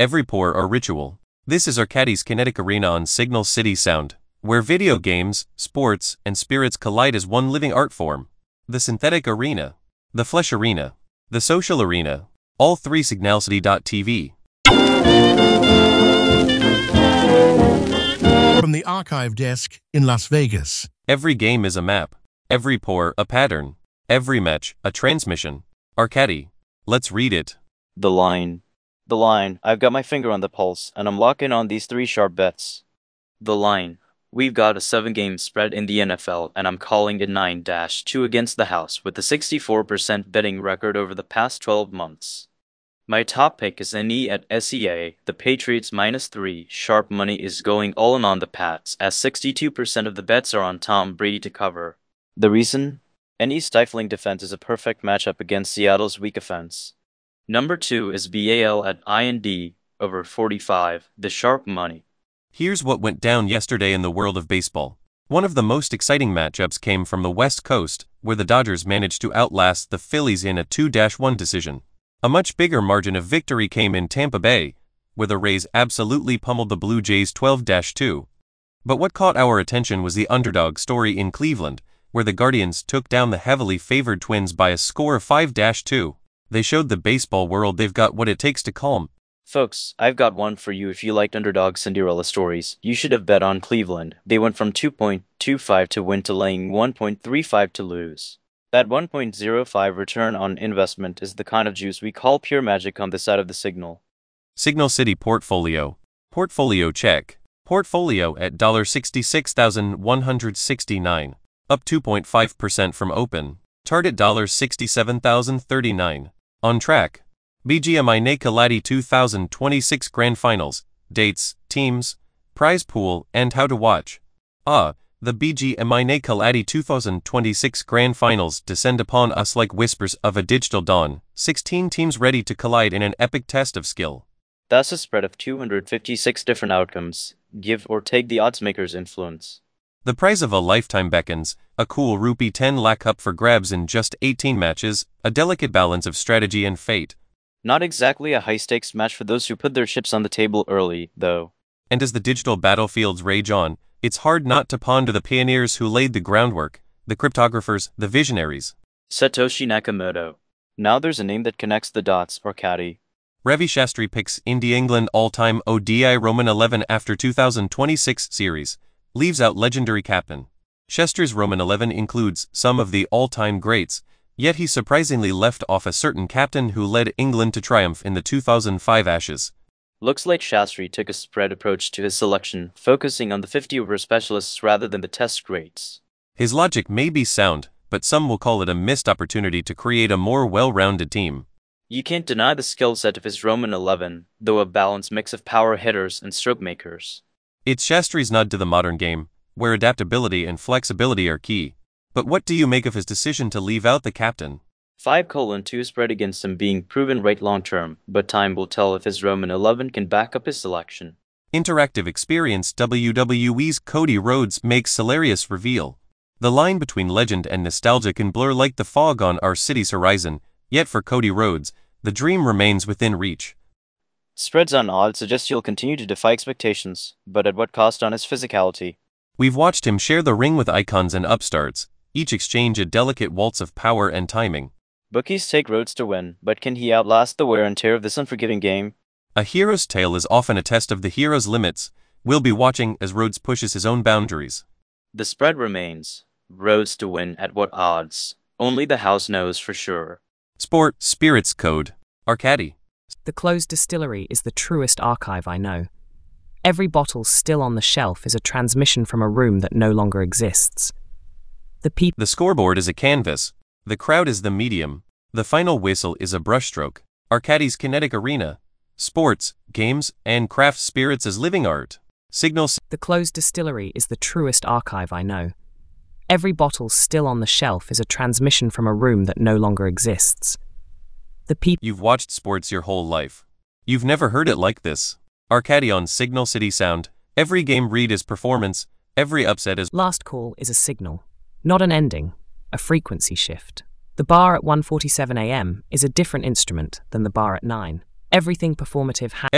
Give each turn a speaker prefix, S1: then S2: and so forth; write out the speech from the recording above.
S1: every pour or ritual. This is Arcadis Kinetic Arena on Signal City Sound, where video games, sports, and spirits collide as one living art form. The synthetic arena, the flesh arena, the social arena, all three signalcity.tv.
S2: From the archive desk in Las Vegas.
S1: Every game is a map, every pour a pattern, every match a transmission. Arcadi, let's read it.
S3: The line. I've got my finger on the pulse, and I'm locking on these three sharp bets. The line. We've got a 7-game spread in the NFL, and I'm calling it 9-2 against the house with a 64% betting record over the past 12 months. My top pick is NE at SEA. The Patriots -3. Sharp money is going all in on the Pats, as 62% of the bets are on Tom Brady to cover. The reason? NE's stifling defense is a perfect matchup against Seattle's weak offense. Number 2 is BAL at IND, over 45, the sharp money.
S1: Here's what went down yesterday in the world of baseball. One of the most exciting matchups came from the West Coast, where the Dodgers managed to outlast the Phillies in a 2-1 decision. A much bigger margin of victory came in Tampa Bay, where the Rays absolutely pummeled the Blue Jays 12-2. But what caught our attention was the underdog story in Cleveland, where the Guardians took down the heavily favored Twins by a score of 5-2. They showed the baseball world they've got what it takes to calm.
S3: Folks, I've got one for you. If you liked underdog Cinderella stories, you should have bet on Cleveland. They went from 2.25 to win to laying 1.35 to lose. That 1.05 return on investment is the kind of juice we call pure magic on this side of the signal.
S1: Signal City Portfolio. Portfolio check. Portfolio at $66,169, up 2.5% from open. Target $67,039. On track. BGMI Kaladi 2026 Grand Finals. Dates, teams, prize pool, and how to watch. The BGMI Kaladi 2026 Grand Finals descend upon us like whispers of a digital dawn. 16 teams ready to collide in an epic test of skill.
S3: That's a spread of 256 different outcomes. Give or take the oddsmaker's influence.
S1: The prize of a lifetime beckons, a cool rupee 10 lakh up for grabs in just 18 matches, a delicate balance of strategy and fate.
S3: Not exactly a high-stakes match for those who put their chips on the table early, though.
S1: And as the digital battlefields rage on, it's hard not to ponder the pioneers who laid the groundwork, the cryptographers, the visionaries.
S3: Satoshi Nakamoto. Now there's a name that connects the dots, Arcadi.
S1: Ravi Shastri picks India England all-time ODI Roman 11 after 2026 series. Leaves out legendary captain. Shastri's Roman 11 includes some of the all-time greats, yet he surprisingly left off a certain captain who led England to triumph in the 2005 Ashes.
S3: Looks like Shastri took a spread approach to his selection, focusing on the 50-over specialists rather than the test greats.
S1: His logic may be sound, but some will call it a missed opportunity to create a more well-rounded team.
S3: You can't deny the skill set of his Roman 11, though a balanced mix of power hitters and stroke makers.
S1: It's Shastri's nod to the modern game, where adaptability and flexibility are key. But what do you make of his decision to leave out the captain?
S3: 5:2 spread against him being proven right long-term, but time will tell if his Roman 11 can back up his selection.
S1: Interactive experience. WWE's Cody Rhodes makes hilarious reveal. The line between legend and nostalgia can blur like the fog on our city's horizon, yet for Cody Rhodes, the dream remains within reach.
S3: Spreads on odds suggest he'll continue to defy expectations, but at what cost on his physicality?
S1: We've watched him share the ring with icons and upstarts, each exchange a delicate waltz of power and timing.
S3: Bookies take Rhodes to win, but can he outlast the wear and tear of this unforgiving game?
S1: A hero's tale is often a test of the hero's limits. We'll be watching as Rhodes pushes his own boundaries.
S3: The spread remains. Rhodes to win at what odds? Only the house knows for sure.
S1: Sport, Spirits Code. Arcadi.
S4: The closed distillery is the truest archive I know. Every bottle still on the shelf is a transmission from a room that no longer exists.
S1: The scoreboard is a canvas. The crowd is the medium. The final whistle is a brushstroke. Arcadi's Kinetic Arena. Sports, games, and craft spirits as living art. Signals.
S4: The closed distillery is the truest archive I know. Every bottle still on the shelf is a transmission from a room that no longer exists.
S1: You've watched sports your whole life. You've never heard it like this. Arcadi on Signal City Sound. Every game read is performance. Every upset is...
S4: Last call is a signal, not an ending, a frequency shift. The bar at 1:47 a.m. is a different instrument than the bar at 9. Everything performative